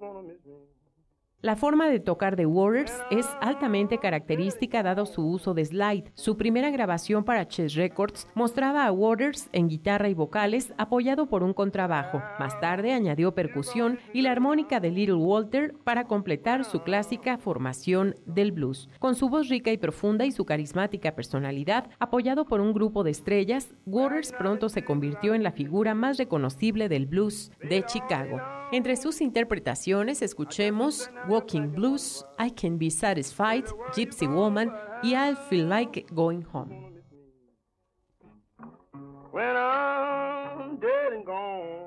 La forma de tocar de Waters es altamente característica dado su uso de slide. Su primera grabación para Chess Records mostraba a Waters en guitarra y vocales apoyado por un contrabajo. Más tarde añadió percusión y la armónica de Little Walter para completar su clásica formación del blues. Con su voz rica y profunda y su carismática personalidad, apoyado por un grupo de estrellas, Waters pronto se convirtió en la figura más reconocible del blues de Chicago. Entre sus interpretaciones escuchemos Walking Blues, I Can Be Satisfied, Gypsy Woman y I Feel Like Going Home. When I'm dead and gone,